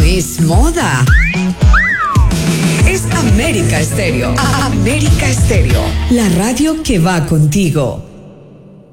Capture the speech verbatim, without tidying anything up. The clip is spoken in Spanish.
es moda. Es América Estéreo. América Estéreo. La radio que va contigo.